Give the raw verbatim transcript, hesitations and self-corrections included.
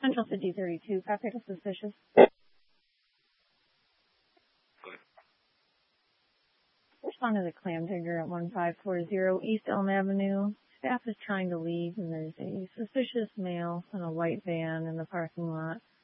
Central City thirty-two, copy to suspicious. Respond to the clam digger at one five four zero East Elm Avenue. Staff is trying to leave and there's a suspicious male in a white van in the parking lot.